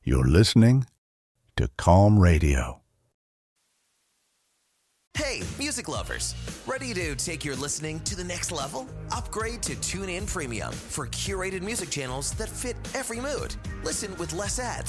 You're listening to Calm Radio. Hey, music lovers. Ready to take your listening to the next level? Upgrade to TuneIn Premium for curated music channels that fit every mood. Listen with less ads,